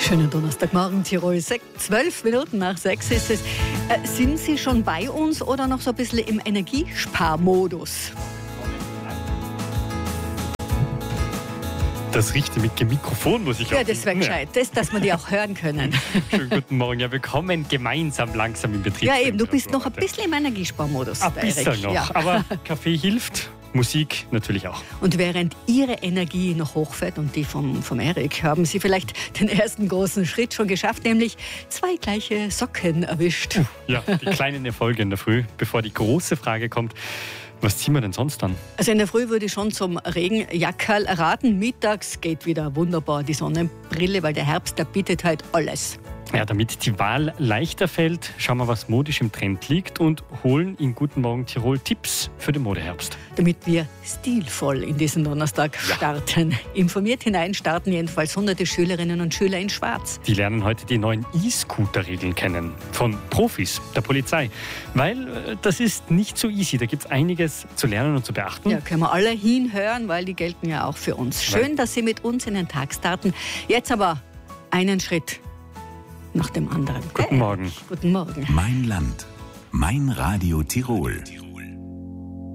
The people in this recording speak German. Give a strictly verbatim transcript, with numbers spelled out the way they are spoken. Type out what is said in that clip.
Schönen Donnerstagmorgen, Tirol. Zwölf Minuten nach sechs ist es. Äh, sind Sie schon bei uns oder noch so ein bisschen im Energiesparmodus? Das richtige Mikrofon muss ich Ja, auch das wäre gescheit, das, dass wir die auch hören können. Schönen guten Morgen. Ja, wir kommen gemeinsam langsam in Betrieb. Ja, eben, du bist noch ein bisschen im Energiesparmodus. Ein bisschen noch, ja. aber Kaffee hilft. Musik natürlich auch. Und während Ihre Energie noch hochfährt und die vom, vom Erik, haben Sie vielleicht den ersten großen Schritt schon geschafft, nämlich zwei gleiche Socken erwischt. Uh, ja, die kleinen Erfolge in der Früh, bevor die große Frage kommt. Was ziehen wir denn sonst an? Also in der Früh würde ich schon zum Regenjackerl raten. Mittags geht wieder wunderbar die Sonnenbrille, weil der Herbst, der bietet halt alles. Ja, damit die Wahl leichter fällt, schauen wir, was modisch im Trend liegt und holen in Guten Morgen Tirol Tipps für den Modeherbst. Damit wir stilvoll in diesen Donnerstag Ja. starten. Informiert hinein starten jedenfalls hunderte Schülerinnen und Schüler in Schwarz. Die lernen heute die neuen E-Scooter-Regeln kennen. Von Profis, der Polizei. Weil äh, das ist nicht so easy. Da gibt es einiges zu lernen und zu beachten. Ja, können wir alle hinhören, weil die gelten ja auch für uns. Schön, dass Sie mit uns in den Tag starten. Jetzt aber einen Schritt nach dem anderen. Guten Morgen. Guten Morgen. Mein Land, mein Radio Tirol.